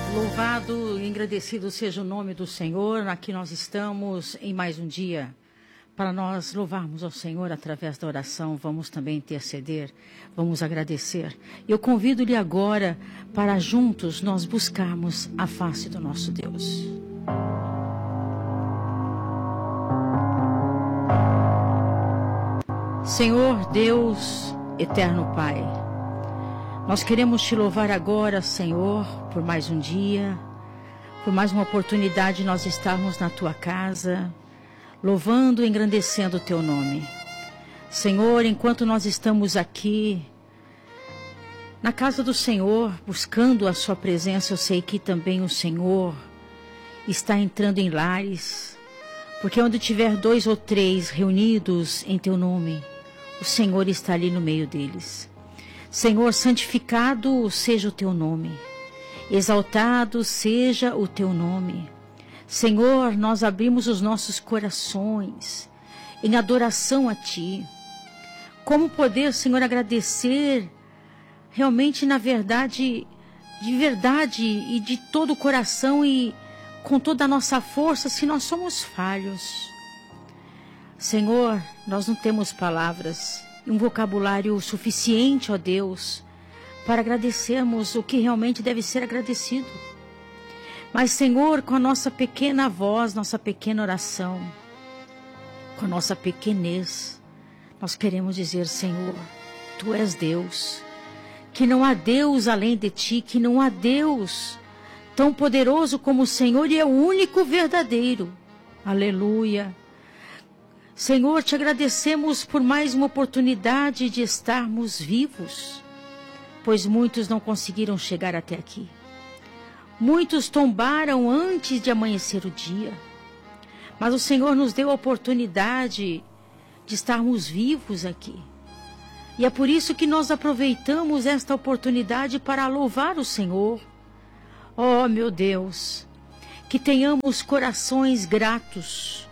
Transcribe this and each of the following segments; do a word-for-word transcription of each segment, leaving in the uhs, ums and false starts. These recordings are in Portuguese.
Louvado e agradecido seja o nome do Senhor. Aqui nós estamos em mais um dia para nós louvarmos ao Senhor através da oração. Vamos também interceder, vamos agradecer. Eu convido-lhe agora para juntos nós buscarmos a face do nosso Deus. Senhor Deus, eterno Pai, nós queremos te louvar agora, Senhor, por mais um dia, por mais uma oportunidade de nós estarmos na tua casa, louvando e engrandecendo o teu nome. Senhor, enquanto nós estamos aqui na casa do Senhor, buscando a sua presença, eu sei que também o Senhor está entrando em lares, porque onde tiver dois ou três reunidos em teu nome, o Senhor está ali no meio deles. Senhor, santificado seja o teu nome, exaltado seja o teu nome. Senhor, nós abrimos os nossos corações em adoração a ti. Como poder, Senhor, agradecer realmente, na verdade, de verdade e de todo o coração e com toda a nossa força, se nós somos falhos. Senhor, nós não temos palavras, um vocabulário suficiente, ó Deus, para agradecermos o que realmente deve ser agradecido. Mas, Senhor, com a nossa pequena voz, nossa pequena oração, com a nossa pequenez, nós queremos dizer, Senhor, Tu és Deus, que não há Deus além de Ti, que não há Deus tão poderoso como o Senhor e é o único verdadeiro. Aleluia. Senhor, te agradecemos por mais uma oportunidade de estarmos vivos, pois muitos não conseguiram chegar até aqui. Muitos tombaram antes de amanhecer o dia, mas o Senhor nos deu a oportunidade de estarmos vivos aqui. E é por isso que nós aproveitamos esta oportunidade para louvar o Senhor. Oh, meu Deus, que tenhamos corações gratos,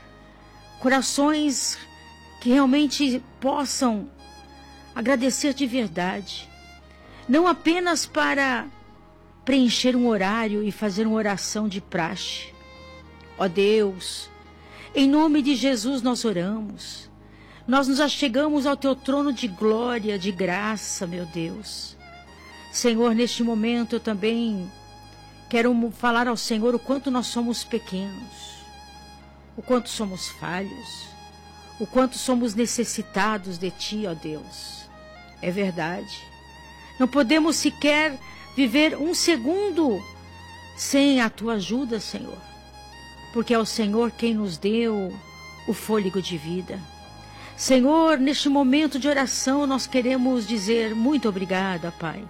corações que realmente possam agradecer de verdade, não apenas para preencher um horário e fazer uma oração de praxe. Ó Deus, em nome de Jesus nós oramos, nós nos achegamos ao teu trono de glória, de graça, meu Deus. Senhor, neste momento eu também quero falar ao Senhor o quanto nós somos pequenos, o quanto somos falhos, o quanto somos necessitados de Ti, ó Deus. É verdade. Não podemos sequer viver um segundo sem a Tua ajuda, Senhor, porque é o Senhor quem nos deu o fôlego de vida. Senhor, neste momento de oração, nós queremos dizer muito obrigada, Pai,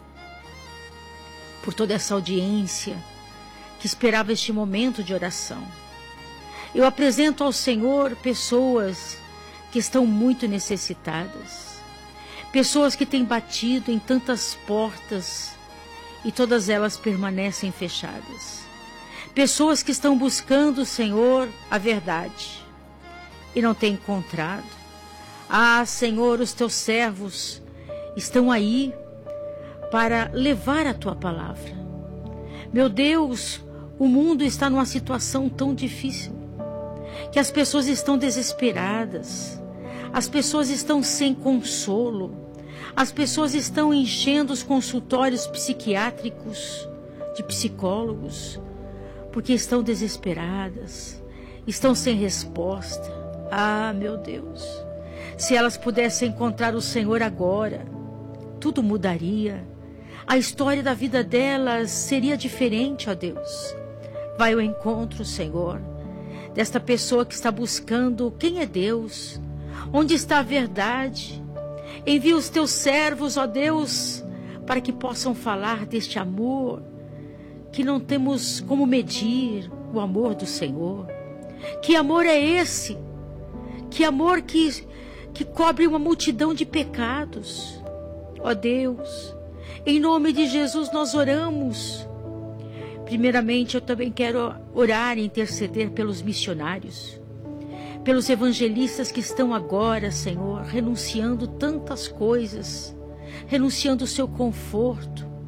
por toda essa audiência que esperava este momento de oração. Eu apresento ao Senhor pessoas que estão muito necessitadas, pessoas que têm batido em tantas portas e todas elas permanecem fechadas, pessoas que estão buscando, Senhor, a verdade e não têm encontrado. Ah, Senhor, os teus servos estão aí para levar a tua palavra. Meu Deus, o mundo está numa situação tão difícil, que as pessoas estão desesperadas, as pessoas estão sem consolo, as pessoas estão enchendo os consultórios psiquiátricos de psicólogos, porque estão desesperadas, estão sem resposta. Ah, meu Deus, se elas pudessem encontrar o Senhor agora, tudo mudaria, a história da vida delas seria diferente, ó Deus. Vai ao encontro, Senhor, desta pessoa que está buscando quem é Deus, onde está a verdade. Envia os teus servos, ó Deus, para que possam falar deste amor, que não temos como medir o amor do Senhor. Que amor é esse? Que amor que, que cobre uma multidão de pecados. Ó Deus, em nome de Jesus nós oramos. Primeiramente, eu também quero orar e interceder pelos missionários, pelos evangelistas que estão agora, Senhor, renunciando tantas coisas, renunciando o seu conforto,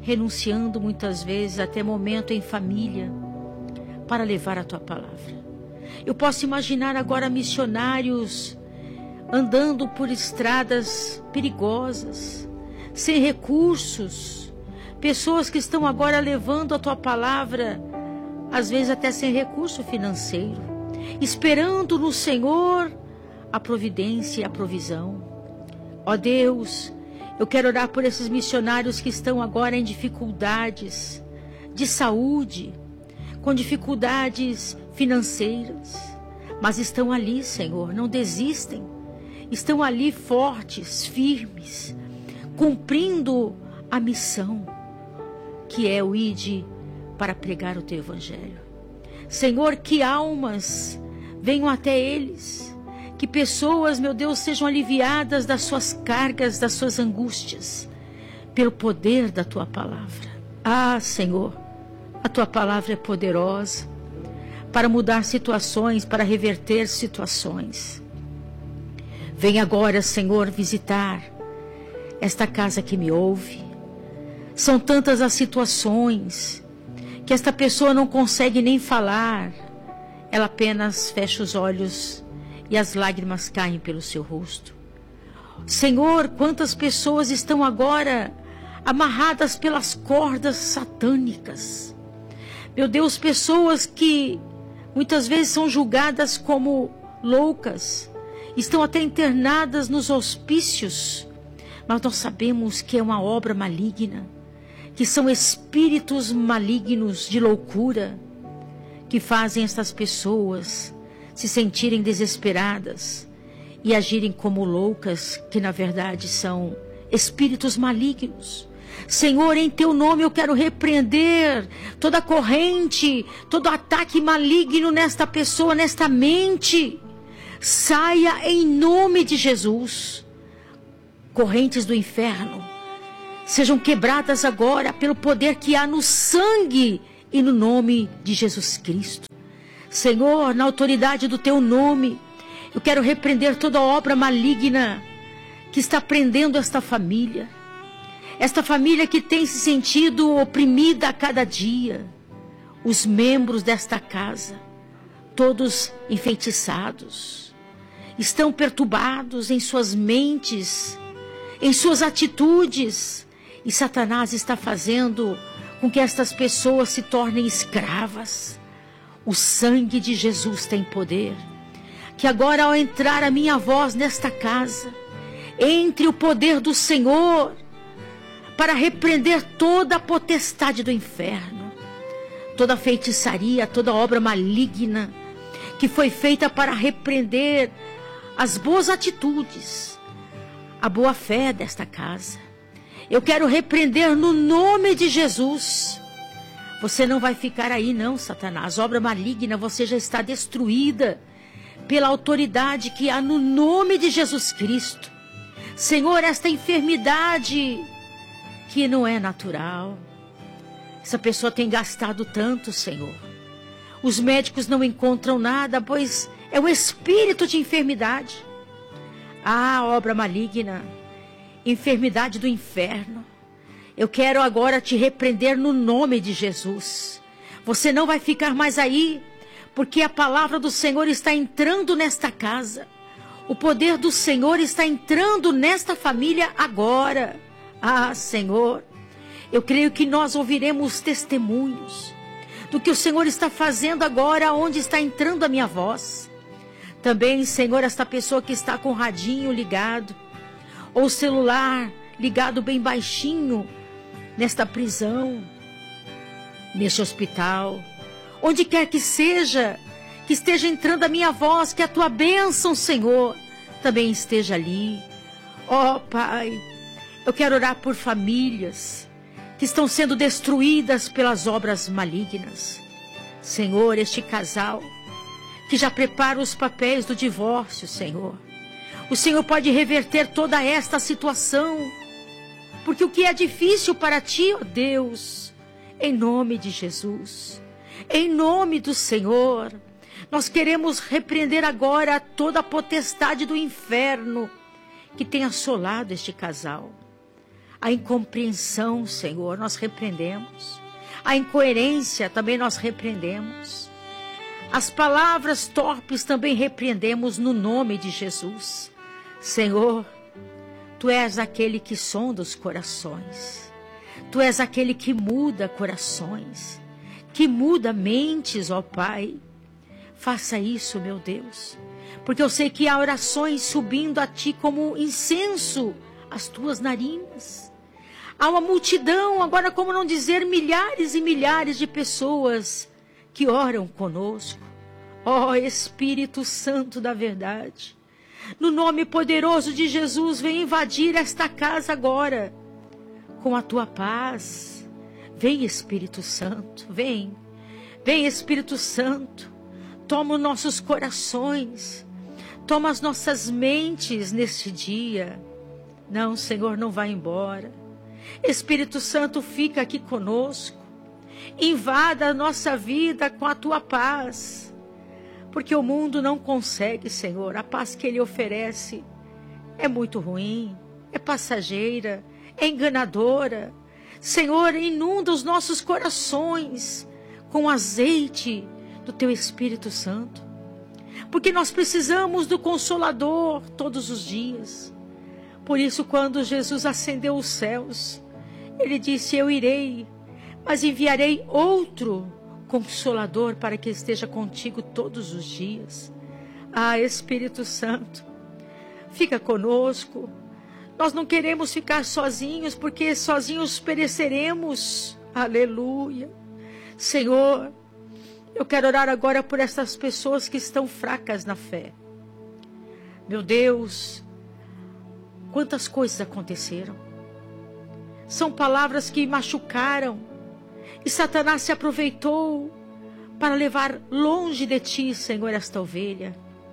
renunciando muitas vezes até momento em família para levar a tua palavra. Eu posso imaginar agora missionários andando por estradas perigosas, sem recursos, pessoas que estão agora levando a tua palavra, às vezes até sem recurso financeiro, esperando no Senhor a providência e a provisão. Ó Deus, eu quero orar por esses missionários que estão agora em dificuldades de saúde, com dificuldades financeiras, mas estão ali, Senhor, não desistem, estão ali fortes, firmes, cumprindo a missão, que é o ide para pregar o teu evangelho. Senhor, que almas venham até eles, que pessoas, meu Deus, sejam aliviadas das suas cargas, das suas angústias, pelo poder da tua palavra. Ah, Senhor, a tua palavra é poderosa para mudar situações, para reverter situações. Vem agora, Senhor, visitar esta casa que me ouve. São tantas as situações que esta pessoa não consegue nem falar. Ela apenas fecha os olhos e as lágrimas caem pelo seu rosto. Senhor, quantas pessoas estão agora amarradas pelas cordas satânicas. Meu Deus, pessoas que muitas vezes são julgadas como loucas, estão até internadas nos hospícios, mas nós sabemos que é uma obra maligna, que são espíritos malignos de loucura, que fazem estas pessoas se sentirem desesperadas e agirem como loucas, que na verdade são espíritos malignos. Senhor, em teu nome eu quero repreender toda corrente, todo ataque maligno nesta pessoa, nesta mente. Saia em nome de Jesus. Correntes do inferno sejam quebradas agora pelo poder que há no sangue e no nome de Jesus Cristo. Senhor, na autoridade do teu nome, eu quero repreender toda obra maligna que está prendendo esta família. Esta família que tem se sentido oprimida a cada dia. Os membros desta casa, todos enfeitiçados, estão perturbados em suas mentes, em suas atitudes. E Satanás está fazendo com que estas pessoas se tornem escravas. O sangue de Jesus tem poder. Que agora, ao entrar a minha voz nesta casa, entre o poder do Senhor para repreender toda a potestade do inferno, toda feitiçaria, toda obra maligna que foi feita para repreender as boas atitudes, a boa fé desta casa. Eu quero repreender no nome de Jesus. Você não vai ficar aí não, Satanás. Obra maligna, você já está destruída pela autoridade que há no nome de Jesus Cristo. Senhor, esta enfermidade que não é natural, essa pessoa tem gastado tanto, Senhor. Os médicos não encontram nada, pois é o espírito de enfermidade. Ah, obra maligna, enfermidade do inferno. Eu quero agora te repreender no nome de Jesus. Você não vai ficar mais aí, porque a palavra do Senhor está entrando nesta casa. O poder do Senhor está entrando nesta família agora. Ah, Senhor, eu creio que nós ouviremos testemunhos do que o Senhor está fazendo agora, onde está entrando a minha voz. Também, Senhor, esta pessoa que está com o radinho ligado, ou o celular ligado bem baixinho, nesta prisão, neste hospital, onde quer que seja, que esteja entrando a minha voz, que a tua bênção, Senhor, também esteja ali. Ó, Pai, eu quero orar por famílias que estão sendo destruídas pelas obras malignas. Senhor, este casal que já prepara os papéis do divórcio, Senhor. O Senhor pode reverter toda esta situação, porque o que é difícil para ti, ó Deus, em nome de Jesus, em nome do Senhor, nós queremos repreender agora toda a potestade do inferno que tem assolado este casal. A incompreensão, Senhor, nós repreendemos. A incoerência também nós repreendemos. As palavras torpes também repreendemos no nome de Jesus. Senhor, Tu és aquele que sonda os corações. Tu és aquele que muda corações, que muda mentes, ó Pai. Faça isso, meu Deus, porque eu sei que há orações subindo a Ti como incenso às Tuas narinas. Há uma multidão, agora como não dizer, milhares e milhares de pessoas que oram conosco. Ó Espírito Santo da verdade, no nome poderoso de Jesus, vem invadir esta casa agora, com a Tua paz. Vem, Espírito Santo, vem. Vem, Espírito Santo, toma os nossos corações, toma as nossas mentes neste dia. Não, Senhor, não vai embora. Espírito Santo, fica aqui conosco. Invada a nossa vida com a Tua paz. Porque o mundo não consegue, Senhor. A paz que Ele oferece é muito ruim, é passageira, é enganadora. Senhor, inunda os nossos corações com azeite do Teu Espírito Santo. Porque nós precisamos do Consolador todos os dias. Por isso, quando Jesus ascendeu os céus, Ele disse: eu irei, mas enviarei outro Consolador para que esteja contigo todos os dias. Ah, Espírito Santo, fica conosco. Nós não queremos ficar sozinhos, porque sozinhos pereceremos. Aleluia. Senhor, eu quero orar agora por essas pessoas que estão fracas na fé. Meu Deus, quantas coisas aconteceram. São palavras que machucaram. E Satanás se aproveitou para levar longe de Ti, Senhor, esta ovelha.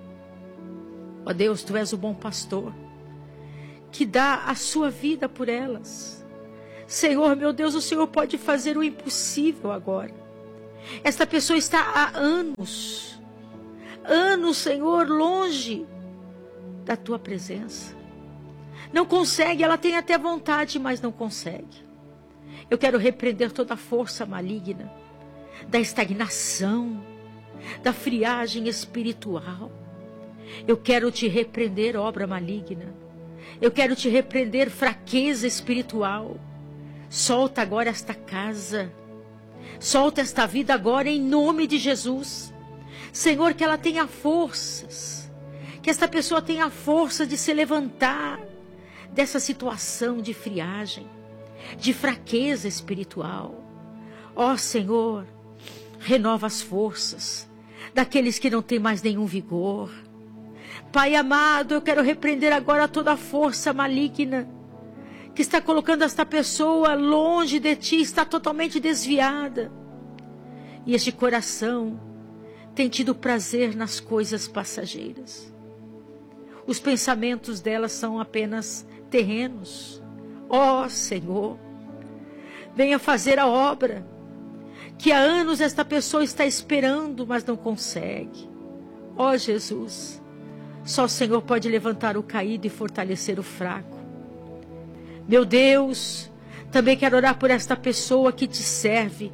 Ó Deus, Tu és o bom pastor, que dá a sua vida por elas. Senhor, meu Deus, o Senhor pode fazer o impossível agora. Esta pessoa está há anos, anos, Senhor, longe da Tua presença. Não consegue, ela tem até vontade, mas não consegue. Eu quero repreender toda a força maligna, da estagnação, da friagem espiritual. Eu quero Te repreender, obra maligna. Eu quero Te repreender, fraqueza espiritual. Solta agora esta casa. Solta esta vida agora em nome de Jesus. Senhor, que ela tenha forças. Que esta pessoa tenha força de se levantar dessa situação de friagem, de fraqueza espiritual. Ó Senhor, renova as forças daqueles que não têm mais nenhum vigor. Pai amado, eu quero repreender agora toda a força maligna que está colocando esta pessoa longe de Ti, está totalmente desviada. E este coração tem tido prazer nas coisas passageiras. Os pensamentos dela são apenas terrenos. Ó Senhor, venha fazer a obra que há anos esta pessoa está esperando, mas não consegue. Ó Jesus, só o Senhor pode levantar o caído e fortalecer o fraco. Meu Deus, também quero orar por esta pessoa que Te serve,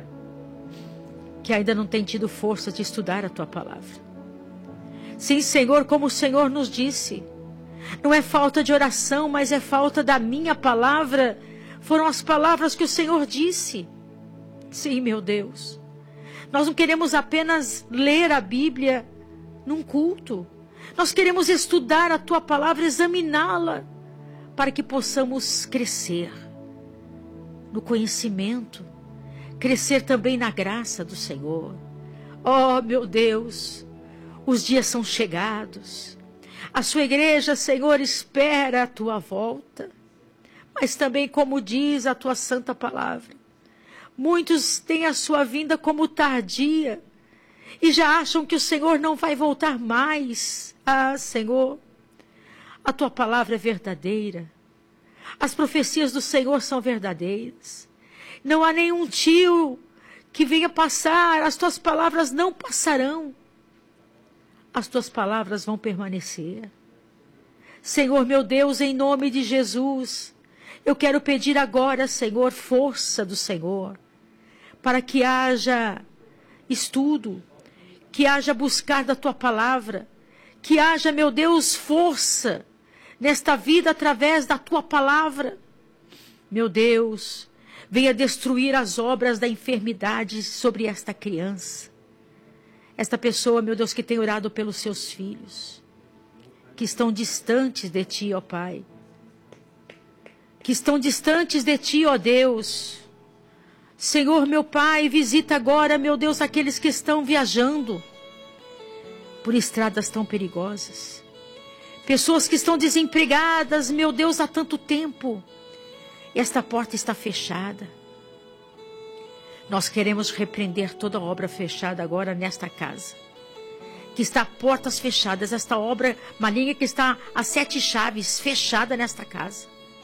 que ainda não tem tido força de estudar a Tua palavra. Sim, Senhor, como o Senhor nos disse, não é falta de oração, mas é falta da minha palavra. Foram as palavras que o Senhor disse. Sim, meu Deus. Nós não queremos apenas ler a Bíblia num culto. Nós queremos estudar a Tua palavra, examiná-la, para que possamos crescer no conhecimento, crescer também na graça do Senhor. Oh, meu Deus, os dias são chegados. A Sua igreja, Senhor, espera a Tua volta. Mas também, como diz a Tua santa palavra, muitos têm a Sua vinda como tardia e já acham que o Senhor não vai voltar mais. Ah, Senhor, a Tua palavra é verdadeira. As profecias do Senhor são verdadeiras. Não há nenhum tio que venha passar. As Tuas palavras não passarão. As Tuas palavras vão permanecer. Senhor, meu Deus, em nome de Jesus, Eu quero pedir agora, Senhor, força do Senhor, para que haja estudo, que haja buscar da Tua palavra, que haja, meu Deus, força nesta vida através da Tua palavra. Meu Deus, venha destruir as obras da enfermidade sobre esta criança. Esta pessoa, meu Deus, que tem orado pelos seus filhos, que estão distantes de Ti, ó Pai. Que estão distantes de Ti, ó Deus. Senhor, meu Pai, visita agora, meu Deus, aqueles que estão viajando por estradas tão perigosas. Pessoas que estão desempregadas, meu Deus, há tanto tempo. E esta porta está fechada. Nós queremos repreender toda obra fechada agora nesta casa. Que está a portas fechadas, esta obra maligna que está a sete chaves fechada nesta casa.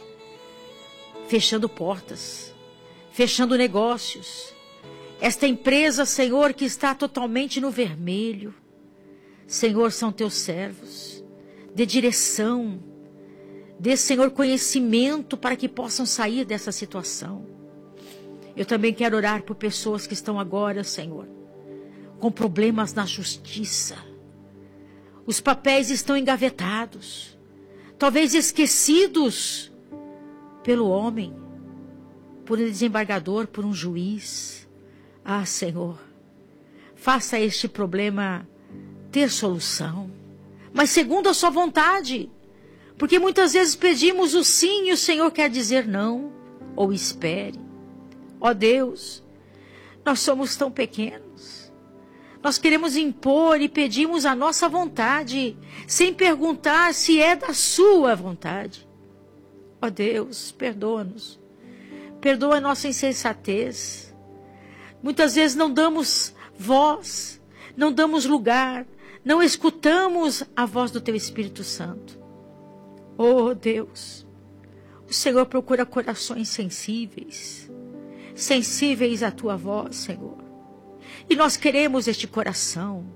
Fechando portas, fechando negócios. Esta empresa, Senhor, que está totalmente no vermelho. Senhor, são Teus servos. Dê direção. Dê, Senhor, conhecimento para que possam sair dessa situação. Eu também quero orar por pessoas que estão agora, Senhor, com problemas na justiça. Os papéis estão engavetados, talvez esquecidos pelo homem, por um desembargador, por um juiz. Ah, Senhor, faça este problema ter solução, mas segundo a Sua vontade, porque muitas vezes pedimos o sim e o Senhor quer dizer não, ou espere. Ó Deus, nós somos tão pequenos, nós queremos impor e pedimos a nossa vontade, sem perguntar se é da Sua vontade. Ó Deus, perdoa-nos, perdoa a nossa insensatez. Muitas vezes não damos voz, não damos lugar, não escutamos a voz do Teu Espírito Santo. Oh Deus, o Senhor procura corações sensíveis, sensíveis à Tua voz, Senhor. E nós queremos este coração.